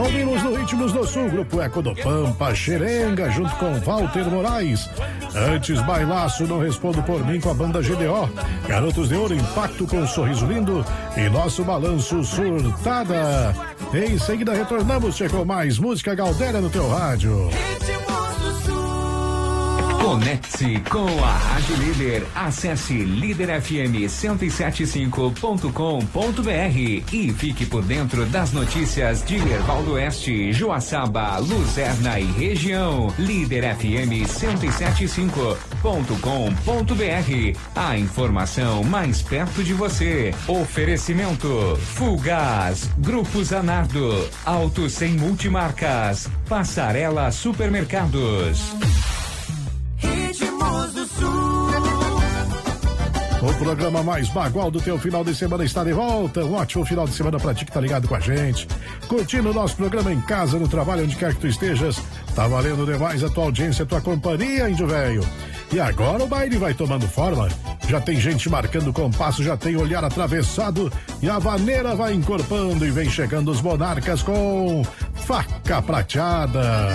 Ouvimos no Ritmos do Sul, Grupo Eco do Pampa, Xerenga, junto com Walter Moraes. Antes, Bailaço, Não Respondo Por Mim, com a banda GDO. Garotos de Ouro, Impacto com um Sorriso Lindo. E Nosso Balanço, Surtada. Em seguida, retornamos com mais música Galdéria no teu rádio. Conecte-se com a Rádio Líder. Acesse liderfm1075.com.br e fique por dentro das notícias de Erval do Oeste, Joaçaba, Luzerna e região. Líder FM 1075.com.br. A informação mais perto de você. Oferecimento Fulgaz, Grupo Zanardo, Auto Sem Multimarcas, Passarela Supermercados. Ritmos do Sul. O programa mais bagual do teu final de semana está de volta. Um ótimo final de semana pra ti que tá ligado com a gente. Curtindo o nosso programa em casa, no trabalho, onde quer que tu estejas. Tá valendo demais a tua audiência, a tua companhia, índio velho. E agora o baile vai tomando forma. Já tem gente marcando compasso, já tem olhar atravessado. E a vaneira vai encorpando e vem chegando os monarcas com faca prateada.